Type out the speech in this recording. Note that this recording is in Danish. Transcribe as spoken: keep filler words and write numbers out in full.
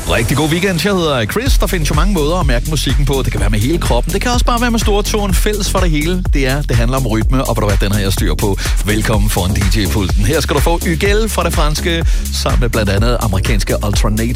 Rigtig god weekend. Jeg hedder Chris. Der findes jo mange måder at mærke musikken på. Det kan være med hele kroppen. Det kan også bare være med store tåen. Fælles for det hele. Det er, det handler om rytme, og hvor der den har jeg styr på. Velkommen foran D J-pulten. Her skal du få Ygel fra det franske, sammen med blandt andet amerikanske Alternate